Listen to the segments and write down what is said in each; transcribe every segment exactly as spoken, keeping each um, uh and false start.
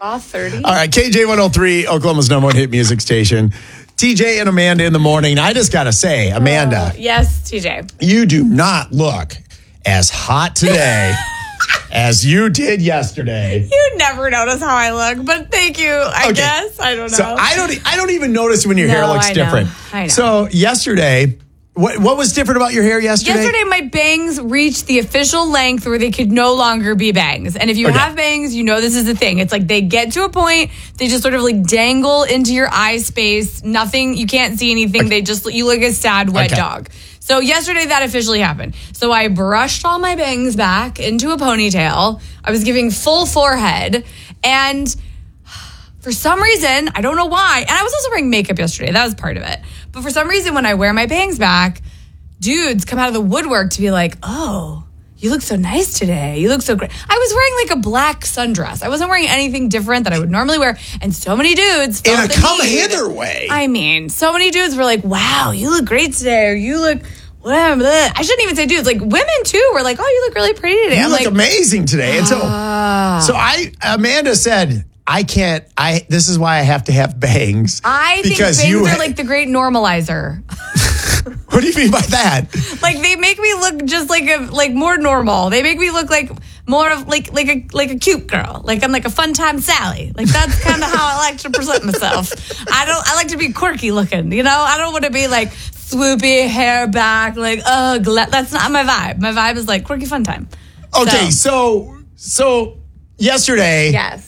Raw thirty. All right, K J one oh three, Oklahoma's number one hit music station. T J and Amanda in the morning. I just got to say, Amanda. Uh, yes, T J. You do not look as hot today as you did yesterday. You never notice how I look, but thank you, I Okay. guess. I don't know. So I don't I don't even notice when your No, hair looks I know. different. I know. So yesterday, what what was different about your hair yesterday? Yesterday, my bangs reached the official length where they could no longer be bangs. And if you Okay. have bangs, you know this is the thing. It's like they get to a point, they just sort of like dangle into your eye space. Nothing, you can't see anything. Okay. They just, you look like a sad, wet Okay. dog. So yesterday, that officially happened. So I brushed all my bangs back into a ponytail. I was giving full forehead. And for some reason, I don't know why, and I was also wearing makeup yesterday. That was part of it. But for some reason, when I wear my bangs back, dudes come out of the woodwork to be like, oh, you look so nice today. You look so great. I was wearing like a black sundress. I wasn't wearing anything different that I would normally wear. And so many dudes felt in a the come need. hither way. I mean, so many dudes were like, wow, you look great today. Or you look whatever. I shouldn't even say dudes. Like women too were like, oh, you look really pretty today. you I'm look like, amazing today. And so, ah. so I Amanda said, I can't. I this is why I have to have bangs. I think because bangs you are ha- like the great normalizer. What do you mean by that? Like they make me look just like a like more normal. They make me look like more of like like a like a cute girl. Like I'm like a fun time Sally. Like that's kind of how I like to present myself. I don't. I like to be quirky looking. You know. I don't want to be like swoopy hair back. Like oh, gla- that's not my vibe. My vibe is like quirky fun time. Okay, so so yesterday. Yes.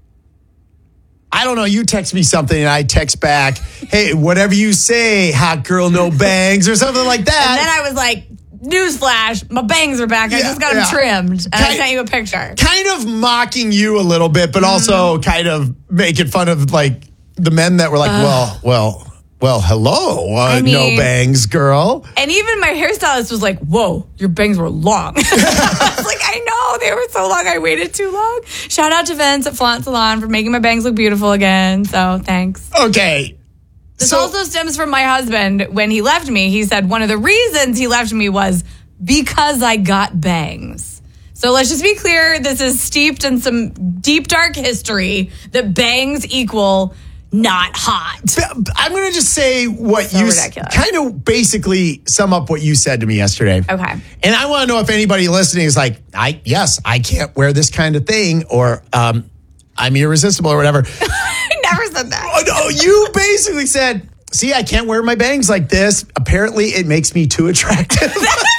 I don't know, you text me something and I text back, hey, whatever you say, hot girl, no bangs, or something like that. And then I was like, newsflash, my bangs are back. I Yeah, just got them yeah. trimmed. And I Kind- sent you a picture. Kind of mocking you a little bit, but also Mm-hmm. kind of making fun of like the men that were like, well, well, well, hello, uh, I no mean- bangs, girl. And even my hairstylist was like, whoa, your bangs were long. I was like, I know, they were so long. I waited too long. Shout out to Vince at Flaunt Salon for making my bangs look beautiful again. So thanks. Okay. This so, also stems from my husband. When he left me, he said one of the reasons he left me was because I got bangs. So let's just be clear. This is steeped in some deep, dark history that bangs equal not hot. I'm going to just say what So you s- ridiculous. kind of basically sum up what you said to me yesterday. Okay. And I want to know if anybody listening is like, I yes, I can't wear this kind of thing, or um, I'm irresistible, or whatever. I never said that. Oh, no, you basically said, see, I can't wear my bangs like this. Apparently, it makes me too attractive.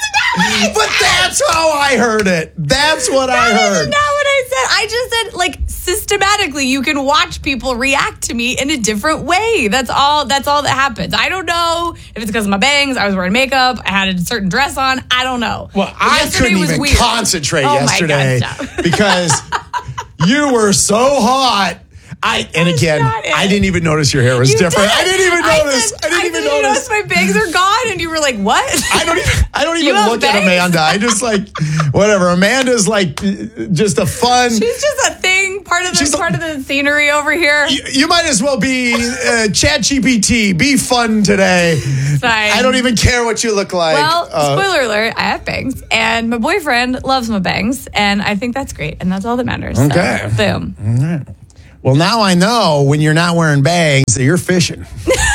But that's how I heard it. That's what I That heard. is not what I said. I just said, like, systematically, you can watch people react to me in a different way. That's all. That's all that happens. I don't know if it's because of my bangs. I was wearing makeup. I had a certain dress on. I don't know. Well, But I yesterday couldn't was even weird. concentrate Oh my God, yesterday stop. because you were so hot. I and That's again, not it. I didn't even notice your hair was You different. did. I didn't even notice. said- I didn't even said, you notice. my bangs are gone, and you were like, "What?" I don't even. I don't You even have look at bangs? Amanda. I just like whatever. Amanda's like just a fun. She's just a thing, part of the She's a- part of the scenery over here. You, you might as well be uh, Chat G P T. Be fun today. Fine. I don't even care what you look like. Well, Uh, spoiler alert, I have bangs, and my boyfriend loves my bangs, and I think that's great, and that's all that matters. So, Okay. boom. well, now I know when you're not wearing bangs that you're fishing.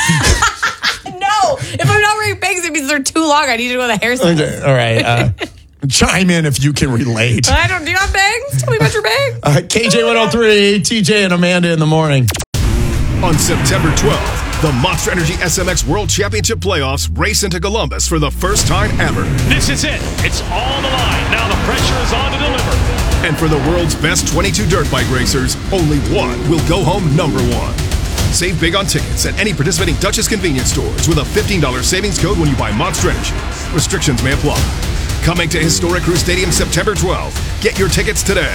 No, if I'm not wearing bangs, it means they're too long. I need to go to the hair salon. Okay, all right. Uh, chime in if you can relate. I don't. Do you have bangs? Tell me about your bangs. Uh, K J one oh three, T J and Amanda in the morning. On September twelfth, the Monster Energy S M X World Championship Playoffs race into Columbus for the first time ever. This is it. It's all the line. Now the pressure is on to deliver. And for the world's best twenty-two dirt bike racers, only one will go home number one. Save big on tickets at any participating Duchess convenience stores with a fifteen dollars savings code when you buy Monster Energy. Restrictions may apply. Coming to Historic Crew Stadium September twelfth. Get your tickets today.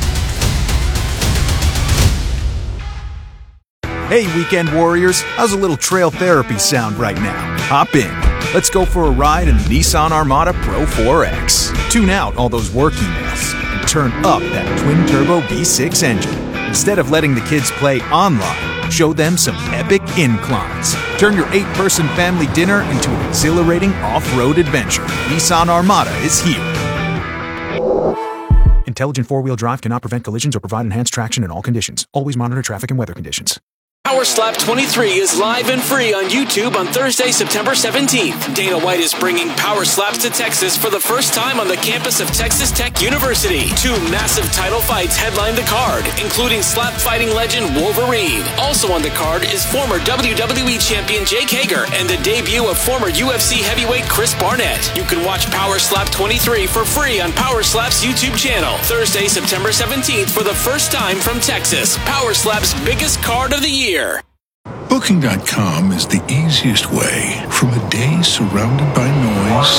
Hey, weekend warriors, how's a little trail therapy sound right now? Hop in. Let's go for a ride in the Nissan Armada Pro four X. Tune out all those work emails and turn up that twin-turbo V six engine. Instead of letting the kids play online, show them some epic inclines. Turn your eight-person family dinner into an exhilarating off-road adventure. Nissan Armada is here. In Intelligent four-wheel drive cannot prevent collisions or provide enhanced traction in all conditions. Always monitor traffic and weather conditions. Power Slap twenty-three is live and free on YouTube on Thursday, September seventeenth. Dana White is bringing Power Slaps to Texas for the first time on the campus of Texas Tech University. Two massive title fights headline the card, including slap fighting legend Wolverine. Also on the card is former W W E champion Jake Hager and the debut of former U F C heavyweight Chris Barnett. You can watch Power Slap twenty-three for free on Power Slap's YouTube channel. Thursday, September seventeenth for the first time from Texas. Power Slap's biggest card of the year. Booking dot com is the easiest way from a day surrounded by noise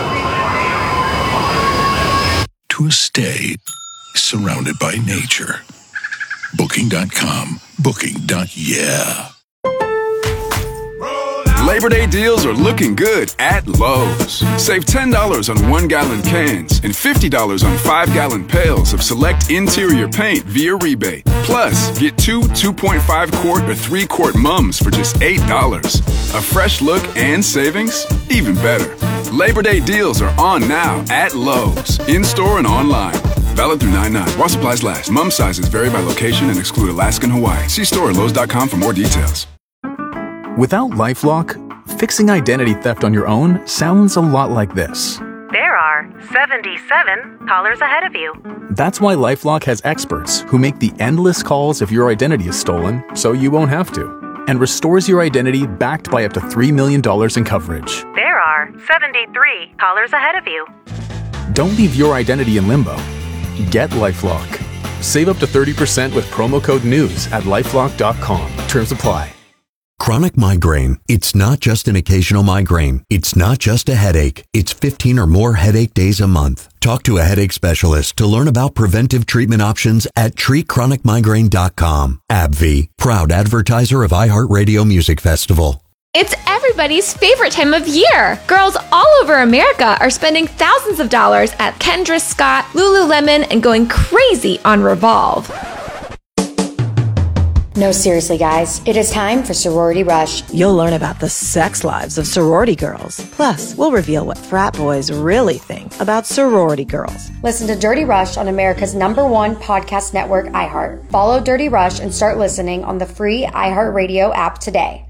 to a stay surrounded by nature. Booking dot com. Booking. Yeah. Labor Day deals are looking good at Lowe's. Save ten dollars on one-gallon cans and fifty dollars on five-gallon pails of select interior paint via rebate. Plus, get two two point five quart or three quart mums for just eight dollars. A fresh look and savings? Even better. Labor Day deals are on now at Lowe's, in-store and online. Valid through nine nine. While supplies last. Mum sizes vary by location and exclude Alaska and Hawaii. See store at Lowe's dot com for more details. Without LifeLock, fixing identity theft on your own sounds a lot like this. There are seventy-seven callers ahead of you. That's why LifeLock has experts who make the endless calls if your identity is stolen, so you won't have to, and restores your identity backed by up to three million dollars in coverage. There are seventy-three callers ahead of you. Don't leave your identity in limbo. Get LifeLock. Save up to thirty percent with promo code NEWS at lifelock dot com. Terms apply. Chronic migraine. It's not just an occasional migraine. It's not just a headache. It's fifteen or more headache days a month. Talk to a headache specialist to learn about preventive treatment options at treat chronic migraine dot com. AbbVie, proud advertiser of iHeartRadio Music Festival. It's everybody's favorite time of year. Girls all over America are spending thousands of dollars at Kendra Scott, Lululemon, and going crazy on Revolve. No, seriously, guys. It is time for Sorority Rush. You'll learn about the sex lives of sorority girls. Plus, we'll reveal what frat boys really think about sorority girls. Listen to Dirty Rush on America's number one podcast network, iHeart. Follow Dirty Rush and start listening on the free iHeartRadio app today.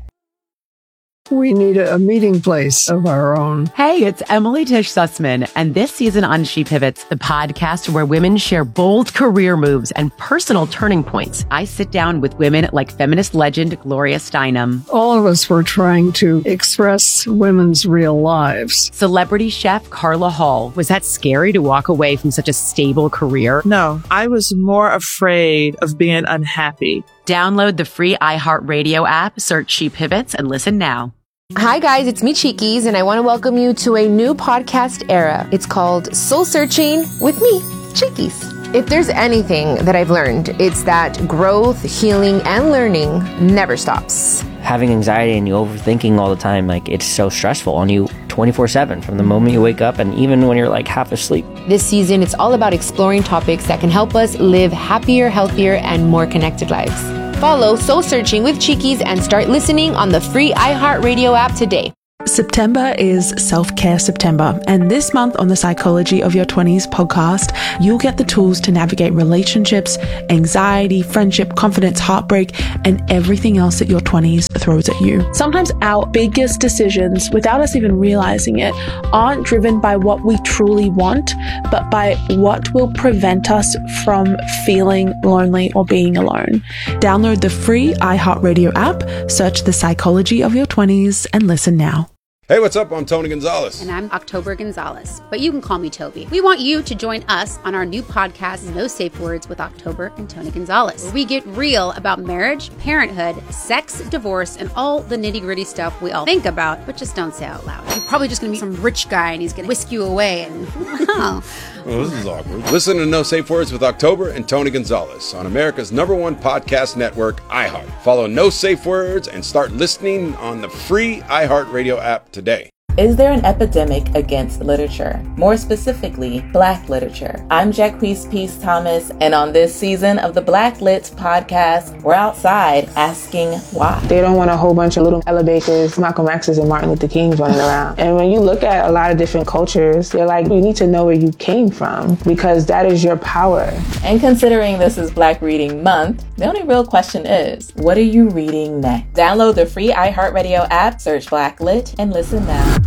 We need a meeting place of our own. Hey, it's Emily Tish Sussman, and this season on She Pivots, the podcast where women share bold career moves and personal turning points. I sit down with women like feminist legend Gloria Steinem. All of us were trying to express women's real lives. Celebrity chef Carla Hall. Was that scary to walk away from such a stable career? No, I was more afraid of being unhappy. Download the free iHeartRadio app, search She Pivots, and listen now. Hi guys, it's me Cheekies, and I want to welcome you to a new podcast era. It's called Soul Searching with me, Cheekies. If there's anything that I've learned, it's that growth, healing, and learning never stops. Having anxiety and you overthinking all the time, like it's so stressful on you twenty-four seven from the moment you wake up and even when you're like half asleep. This season, it's all about exploring topics that can help us live happier, healthier, and more connected lives. Follow Soul Searching with Cheekies and start listening on the free iHeartRadio app today. September is Self-Care September, and this month on the Psychology of Your twenties podcast, you'll get the tools to navigate relationships, anxiety, friendship, confidence, heartbreak, and everything else that your twenties throws at you. Sometimes our biggest decisions, without us even realizing it, aren't driven by what we truly want, but by what will prevent us from feeling lonely or being alone. Download the free iHeartRadio app, search the Psychology of Your twenties, and listen now. Hey, what's up? I'm Tony Gonzalez. And I'm October Gonzalez, but you can call me Toby. We want you to join us on our new podcast, No Safe Words with October and Tony Gonzalez, where we get real about marriage, parenthood, sex, divorce, and all the nitty-gritty stuff we all think about, but just don't say out loud. You're probably just going to meet some rich guy and he's going to whisk you away and, oh. Well, this is awkward. Listen to No Safe Words with October and Tony Gonzalez on America's number one podcast network, iHeart. Follow No Safe Words and start listening on the free iHeartRadio app today. Is there an epidemic against literature? More specifically, Black literature. I'm Jacquees Peace Thomas, and on this season of the Black Lit podcast, we're outside asking why. They don't want a whole bunch of little Ella Bakers, Malcolm X's, and Martin Luther Kings running around. And when you look at a lot of different cultures, they're like, you need to know where you came from, because that is your power. And considering this is Black Reading Month, the only real question is, what are you reading next? Download the free iHeartRadio app, search Black Lit, and listen now.